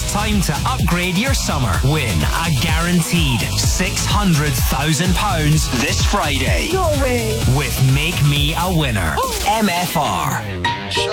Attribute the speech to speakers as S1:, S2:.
S1: Time to upgrade your summer. Win a guaranteed £600,000 this Friday.
S2: No way.
S1: With Make Me a Winner. MFR.